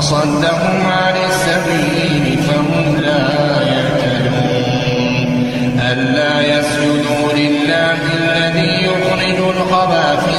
فصدهم عن السبيل فهم لا يهتدون. ألا يسجدوا لله الذي يخرج الخبى في